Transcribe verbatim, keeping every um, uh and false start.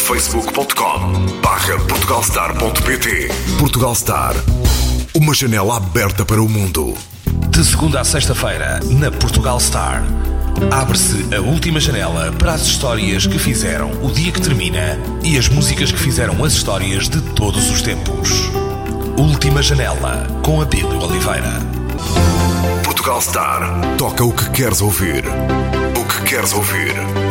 facebook ponto com barra portugalstar ponto pt. Portugal Star, uma janela aberta para o mundo. De segunda a sexta-feira, na Portugal Star, abre-se a última janela para as histórias que fizeram o dia que termina e as músicas que fizeram as histórias de todos os tempos. Última janela, com Abílio Oliveira. Portugal Star, toca o que queres ouvir. O que queres ouvir.